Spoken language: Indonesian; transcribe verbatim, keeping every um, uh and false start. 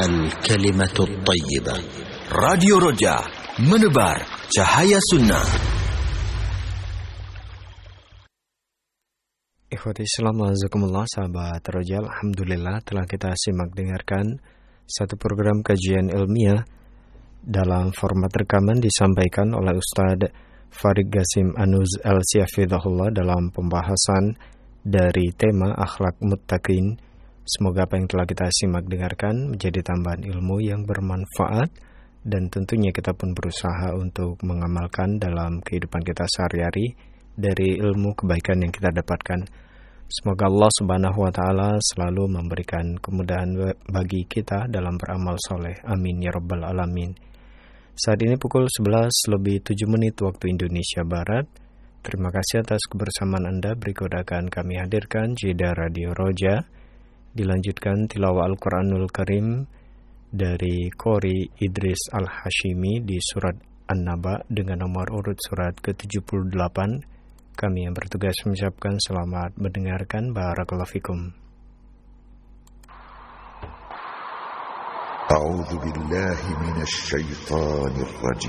Al-Kalimatul Tayyibah. Radio Roja, menebar cahaya sunnah. Ikhwati Islam, azakumullah, sahabat Roja, alhamdulillah telah kita simak dengarkan satu program kajian ilmiah dalam format rekaman disampaikan oleh Ustadz Farid Gasim Anuz Al-Syafidahullah dalam pembahasan dari tema akhlak muttaqin. Semoga apa yang telah kita simak dengarkan menjadi tambahan ilmu yang bermanfaat, dan tentunya kita pun berusaha untuk mengamalkan dalam kehidupan kita sehari-hari dari ilmu kebaikan yang kita dapatkan. Semoga Allah Subhanahu wa Ta'ala selalu memberikan kemudahan bagi kita dalam beramal soleh. Amin ya rabbal alamin. Saat ini pukul sebelas lebih tujuh menit waktu Indonesia Barat. Terima kasih atas kebersamaan Anda. Berikut akan kami hadirkan jeda Radio Roja. Dilanjutkan tilawah Al-Quranul Karim dari Qori Idris Al-Hashimi di surat An-Naba dengan nomor urut surat ke tujuh puluh delapan. Kami yang bertugas mengucapkan selamat mendengarkan. Barakallahu fikum. A'udzu billahi minasy syaithanir rajim.